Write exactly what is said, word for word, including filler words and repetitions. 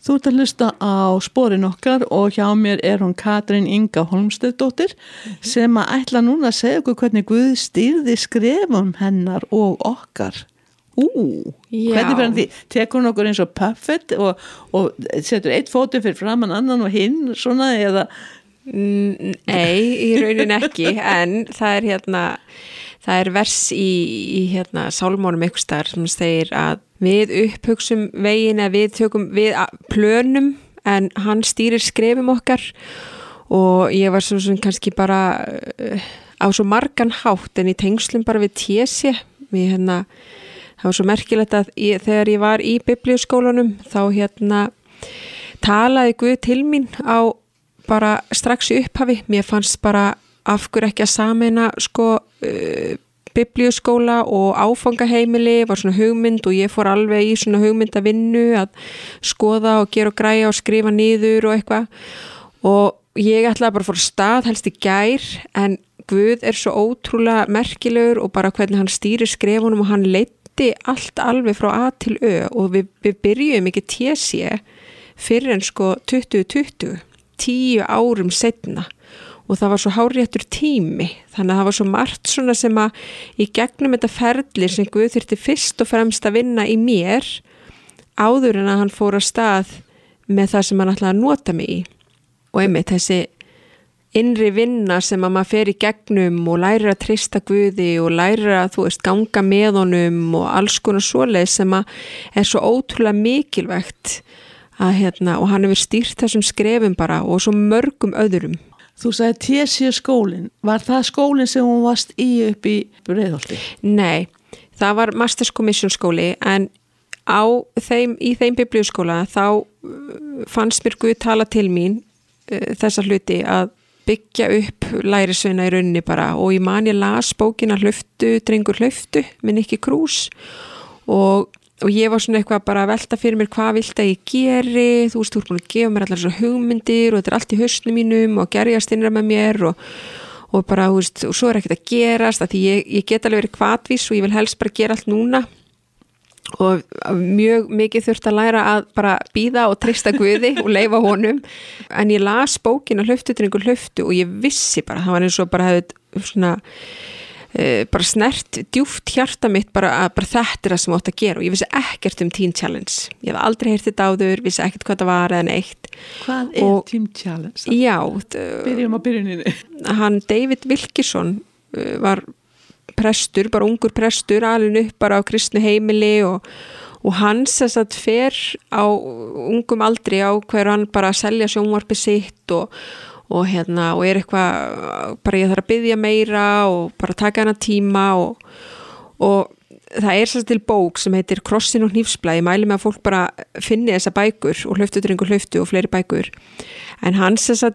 Þú ert að hlusta á Sporin okkar og hjá mér er hún Katrín Inga Hólmsteinsdóttir mm-hmm. sem að ætla núna að segja okkur hvernig Guð stýrði skrefum hennar og okkar. Ú, Já. Hvernig fyrir því? Tekur hún okkur eins og Puffett og, og setur eitt fótinn fyrir framan annan og hinn svona eða? Nei, í raunin ekki, en það er hérna, það er vers í, í hérna sálmónum einhvers staðar sem segir að við upphugsum veginn að við tökum við plönum en hann stýrir skrefum okkar og ég var svo sem kannski bara uh, á svo margan hátt en í tengslum bara við T S við hérna, það var svo merkilegt að ég, þegar ég var í biblíuskólanum þá hérna talaði Guð til mín á bara strax í upphafi, mér fannst bara af hverju ekki að sameina sko uh, biblíuskóla og áfangaheimili var svona hugmynd og ég fór alveg í svona hugmyndavinnu að skoða og gera og græja og skrifa niður og eitthvað og ég ætlaði bara að fóra stað helst í gær en Guð er svo ótrúlega merkilegur og bara hvernig hann stýrir skrefunum og hann leiddi allt alveg frá A til Ö og við, við byrjum ekki T S fyrir en sko tuttugu tuttugu, tíu árum seinna og það var svo hárréttur tími þannig að það var svo margt svona sem að í gegnum þetta ferli sem Guð þyrfti fyrst og fremst að vinna í mér áður en að hann fór að stað með það sem hann ætlaði að nota mig í og einmitt þessi innri vinna sem að maður fer í gegnum og lærir að treysta Guði og lærir að þú veist ganga með honum og alls konar svoleið sem að er svo ótrúlega mikilvægt að hérna og hann hefur stýrt þessum skrefum bara og svo mörgum öðrum. Þú sagði T S skólinn, var það skólinn sem hún varst í upp í Breiðholti? Nei, það var Masters Commission skóli en á þeim, í þeim biblíuskóla þá fannst mér Guð tala til mín uh, þessa hluti að byggja upp lærisveina í rauninni bara og ég man ég las bókina Hlauptu, drengur hlauptu með Nicky Cruz og og ég var svona eitthvað bara að velta fyrir mér hvað vilt að ég geri, þú veist, þú ert búin að gefa mér allar svo hugmyndir og þetta er allt í hausnum mínum og gerjast innra með mér og, og bara, þú veist, og svo er ekkert að gerast að því ég, ég get alveg verið hvatvís og ég vil helst bara gera allt núna og mjög mikið þurft að læra að bara bíða og treysta Guði og leyfa honum en ég las bókina Hlauptu, drengur hlauptu og ég vissi bara, það var eins og bara hefði svona Uh, bara snert djúpt hjarta mitt bara að bara þetta er það sem átt að gera og ég vissi ekkert um Teen Challenge ég hef aldrei heyrt þetta áður, vissi ekkert hvað það var eða neitt. Hvað er og, Teen Challenge? Það? Já, byrjum á byrjuninni. Hann David Wilkerson uh, var prestur, bara ungur prestur alveg upp bara á kristnu heimili og, og hann þess að fer á ungum aldri á hverju hann bara að selja sjónvarpið sitt og og hérna og er eitthvað bara ég þarf að biðja meira og bara taka hana tíma og, og það er sérst til bók sem heitir Krossin og hnífsblað, ég mæli með að fólk bara finni þessa bækur og Hlauptu, drengur hlauptu og fleiri bækur en hann sérst